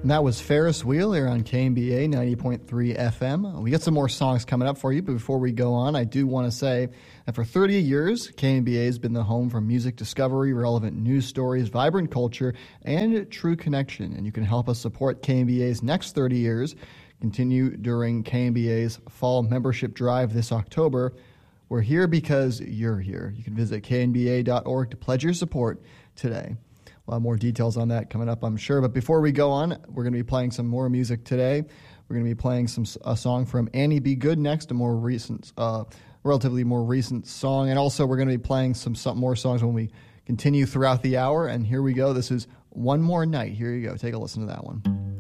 And that was Ferris Wheel here on KMBA 90.3 FM. We got some more songs coming up for you, but before we go on, I do want to say that for 30 years, KMBA has been the home for music discovery, relevant news stories, vibrant culture, and true connection. And you can help us support KMBA's next 30 years. Continue during KMBA's fall membership drive this October. We're here because you're here. You can visit knba.org to pledge your support today. We'll have more details on that coming up, I'm sure. But before we go on, we're going to be playing some more music today. We're going to be playing a song from Annie B. Good next, a more recent, relatively more recent song. And also we're going to be playing some more songs when we continue throughout the hour. And here we go. This is One More Night. Here you go. Take a listen to that one.